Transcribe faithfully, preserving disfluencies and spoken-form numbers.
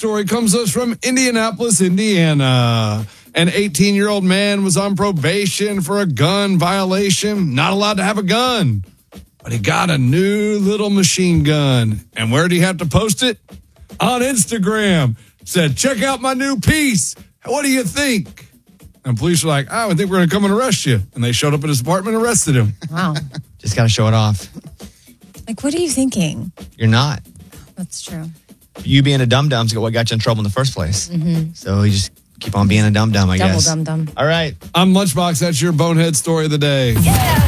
story comes to us from Indianapolis, Indiana. An eighteen-year-old man was on probation for a gun violation. Not allowed to have a gun. But he got a new little machine gun. And where did he have to post it? On Instagram. Said, check out my new piece. What do you think? And police were like, oh, I think we're going to come and arrest you. And they showed up at his apartment and arrested him. Wow. Just got to show it off. Like, what are you thinking? You're not. That's true. You being a dum-dum is what got you in trouble in the first place. Mm-hmm. So you just keep on being a dum-dum, I Double guess. dum-dum. All right. I'm Lunchbox. That's your bonehead story of the day. Yeah.